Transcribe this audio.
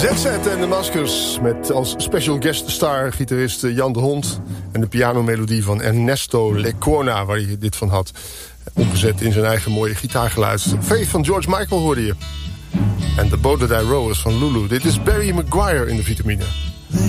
ZZ en de Maskers met als special guest star gitarist Jan de Hond en de pianomelodie van Ernesto Lecuona, waar hij dit van had. Omgezet in zijn eigen mooie gitaargeluid. Faith van George Michael hoorde je. En The Boat That I Row is van Lulu. Dit is Barry Maguire in de Vitamine.